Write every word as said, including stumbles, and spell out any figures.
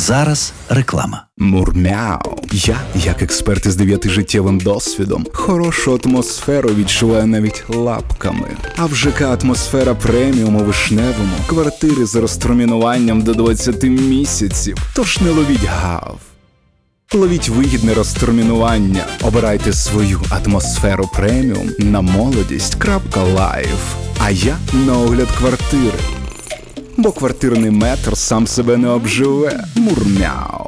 зараз реклама. Мурмяу. Я, як експерт із дев'ятижиттєвим досвідом, хорошу атмосферу відчуваю навіть лапками. А в ЖК «Атмосфера преміум» у Вишневому квартири з розтермінуванням до двадцяти місяців. Тож не ловіть гав. Ловіть вигідне розтермінування. Обирайте свою «Атмосферу преміум» на молодість крапка лайф. А я на огляд квартири. Бо квартирний метр сам себе не обживе. Мурмяу.